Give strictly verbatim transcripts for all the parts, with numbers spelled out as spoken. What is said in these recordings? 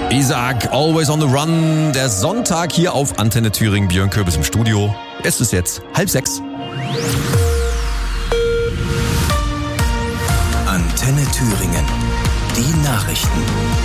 Isaac, Always on the Run. Der Sonntag hier auf Antenne Thüringen. Björn Köbis im Studio. Es ist jetzt halb sechs. Antenne Thüringen. Die Nachrichten.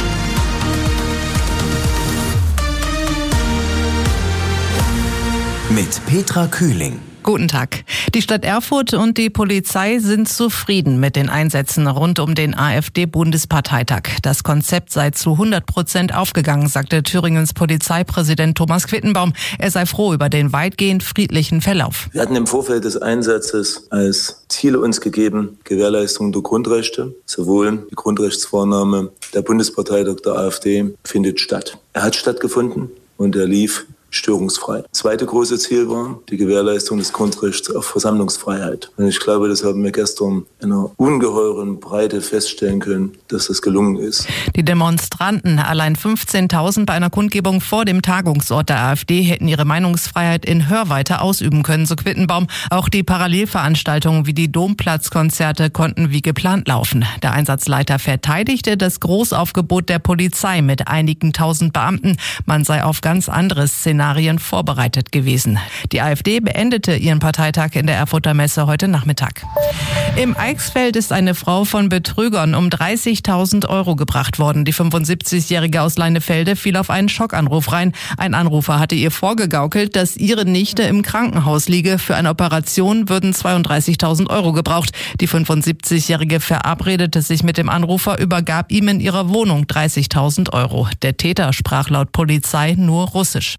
Mit Petra Kühling. Guten Tag. Die Stadt Erfurt und die Polizei sind zufrieden mit den Einsätzen rund um den AfD-Bundesparteitag. Das Konzept sei zu hundert Prozent aufgegangen, sagte Thüringens Polizeipräsident Thomas Quittenbaum. Er sei froh über den weitgehend friedlichen Verlauf. Wir hatten im Vorfeld des Einsatzes als Ziele uns gegeben, Gewährleistung der Grundrechte. Sowohl die Grundrechtsvornahme, der Bundesparteitag der AfD findet statt. Er hat stattgefunden und er lief störungsfrei. Das zweite große Ziel war die Gewährleistung des Grundrechts auf Versammlungsfreiheit. Und ich glaube, das haben wir gestern in einer ungeheuren Breite feststellen können, dass das gelungen ist. Die Demonstranten, allein fünfzehntausend bei einer Kundgebung vor dem Tagungsort der AfD, hätten ihre Meinungsfreiheit in Hörweite ausüben können, so Quittenbaum. Auch die Parallelveranstaltungen wie die Domplatzkonzerte konnten wie geplant laufen. Der Einsatzleiter verteidigte das Großaufgebot der Polizei mit einigen tausend Beamten. Man sei auf ganz andere Szenarien vorbereitet gewesen. Die AfD beendete ihren Parteitag in der Erfurter Messe heute Nachmittag. Im Eichsfeld ist eine Frau von Betrügern um dreißigtausend Euro gebracht worden. Die fünfundsiebzigjährige aus Leinefelde fiel auf einen Schockanruf rein. Ein Anrufer hatte ihr vorgegaukelt, dass ihre Nichte im Krankenhaus liege. Für eine Operation würden zweiunddreißigtausend Euro gebraucht. Die fünfundsiebzigjährige verabredete sich mit dem Anrufer, übergab ihm in ihrer Wohnung dreißigtausend Euro. Der Täter sprach laut Polizei nur Russisch.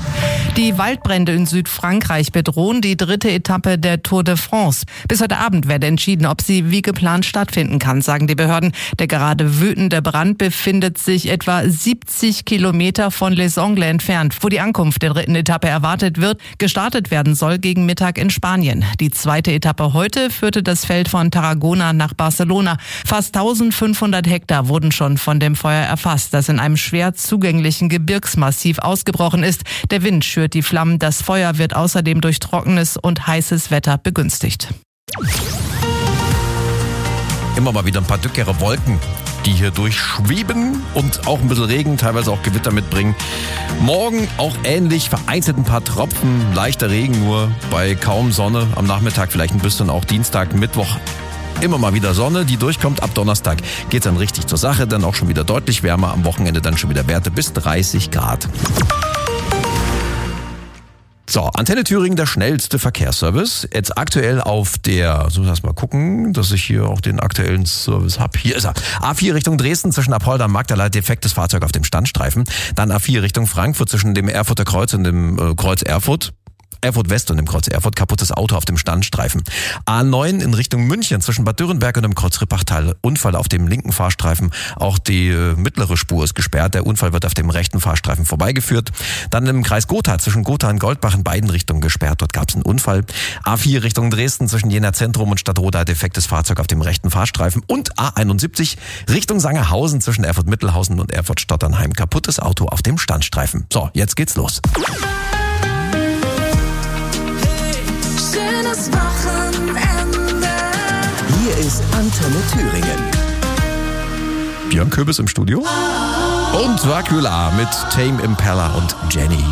Die Waldbrände in Südfrankreich bedrohen die dritte Etappe der Tour de France. Bis heute Abend werde entschieden, ob sie wie geplant stattfinden kann, sagen die Behörden. Der gerade wütende Brand befindet sich etwa siebzig Kilometer von Les Angles entfernt, wo die Ankunft der dritten Etappe erwartet wird. Gestartet werden soll gegen Mittag in Spanien. Die zweite Etappe heute führte das Feld von Tarragona nach Barcelona. Fast eintausendfünfhundert Hektar wurden schon von dem Feuer erfasst, das in einem schwer zugänglichen Gebirgsmassiv ausgebrochen ist. Der Wind schürt die Flammen. Das Feuer wird außerdem durch trockenes und heißes Wetter begünstigt. Immer mal wieder ein paar dickere Wolken, die hier durchschweben und auch ein bisschen Regen, teilweise auch Gewitter mitbringen. Morgen auch ähnlich, vereinzelt ein paar Tropfen, leichter Regen, nur bei kaum Sonne. Am Nachmittag vielleicht ein bisschen, auch Dienstag, Mittwoch. Immer mal wieder Sonne, die durchkommt. Ab Donnerstag geht's dann richtig zur Sache, dann auch schon wieder deutlich wärmer. Am Wochenende dann schon wieder Werte bis dreißig Grad. So, Antenne Thüringen, der schnellste Verkehrsservice. Jetzt aktuell auf der, so lass mal gucken, dass ich hier auch den aktuellen Service habe. Hier ist er. A vier Richtung Dresden zwischen Apolda und Magdala, defektes Fahrzeug auf dem Standstreifen. Dann A vier Richtung Frankfurt zwischen dem Erfurter Kreuz und dem äh, Kreuz Erfurt. Erfurt West und dem Kreuz Erfurt, kaputtes Auto auf dem Standstreifen. A neun in Richtung München zwischen Bad Dürrenberg und dem Kreuz Rippachtal. Unfall auf dem linken Fahrstreifen. Auch die äh, mittlere Spur ist gesperrt. Der Unfall wird auf dem rechten Fahrstreifen vorbeigeführt. Dann im Kreis Gotha zwischen Gotha und Goldbach in beiden Richtungen gesperrt. Dort gab es einen Unfall. A vier Richtung Dresden zwischen Jena Zentrum und Stadtroda, defektes Fahrzeug auf dem rechten Fahrstreifen. Und A einundsiebzig Richtung Sangerhausen zwischen Erfurt Mittelhausen und Erfurt Stotternheim. Kaputtes Auto auf dem Standstreifen. So, jetzt geht's los. Wochenende. Hier ist Antenne Thüringen. Björn Köbis im Studio. Und Dracula mit Tame Impala und Jenny.